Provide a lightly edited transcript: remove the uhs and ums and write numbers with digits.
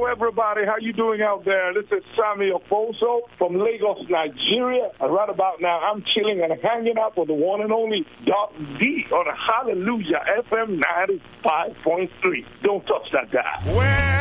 everybody. How you doing out there? This is Sammy Oposo from Lagos, Nigeria. And right about now, I'm chilling and hanging out with the one and only Doc D on Hallelujah FM 95.3. Don't touch that guy.